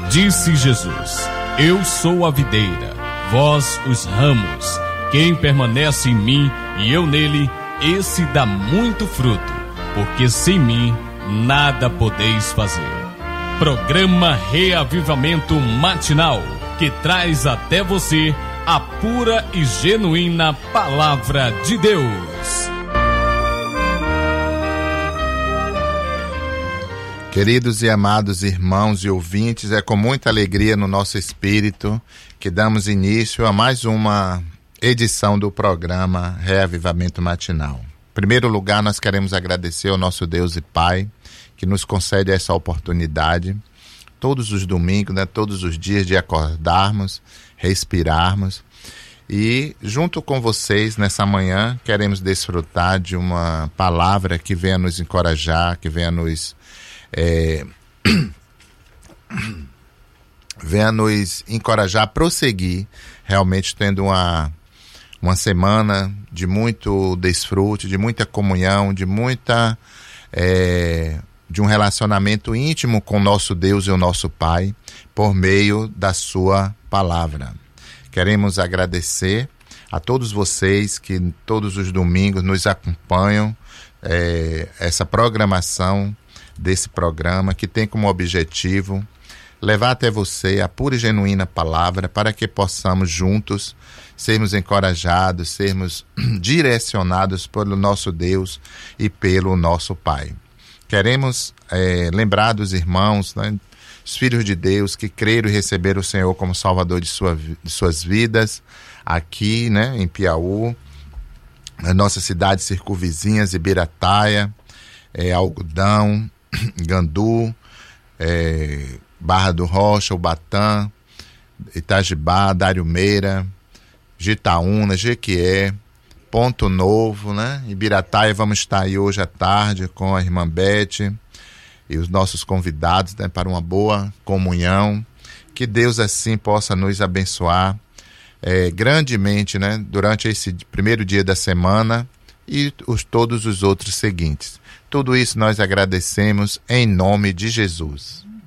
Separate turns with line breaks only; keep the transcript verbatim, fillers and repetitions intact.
Disse Jesus: Eu sou a videira, vós os ramos. Quem permanece em mim e eu nele, esse dá muito fruto, porque sem mim nada podeis fazer. Programa Reavivamento Matinal, que traz até você a pura e genuína Palavra de Deus.
Queridos e amados irmãos e ouvintes, é com muita alegria no nosso espírito que damos início a mais uma edição do programa Reavivamento Matinal. Em primeiro lugar, nós queremos agradecer ao nosso Deus e Pai, que nos concede essa oportunidade, todos os domingos, né, todos os dias, de acordarmos, respirarmos. E junto com vocês, nessa manhã, queremos desfrutar de uma palavra que venha nos encorajar, que venha nos É, venha nos encorajar a prosseguir, realmente tendo uma, uma semana de muito desfrute, de muita comunhão, de muita é, de um relacionamento íntimo com o nosso Deus e o nosso Pai, por meio da sua palavra. Queremos agradecer a todos vocês que todos os domingos nos acompanham, é, essa programação desse programa, que tem como objetivo levar até você a pura e genuína palavra, para que possamos juntos sermos encorajados, sermos direcionados pelo nosso Deus e pelo nosso Pai. Queremos é, lembrar dos irmãos, né, os filhos de Deus que creram e receberam o Senhor como Salvador de, sua, de suas vidas, aqui, né, em Piauí, nas nossas cidades circunvizinhas, Ibirataia, é, Algodão, Gandu, é, Barra do Rocha, Ubatã, Itajibá, Dário Meira, Jitaúna, Jequié, Ponto Novo, né? Ibirataia, vamos estar aí hoje à tarde com a irmã Bete e os nossos convidados, né, para uma boa comunhão. Que Deus assim possa nos abençoar é, grandemente, né, durante esse primeiro dia da semana e os, todos os outros seguintes. Tudo isso nós agradecemos em nome de Jesus.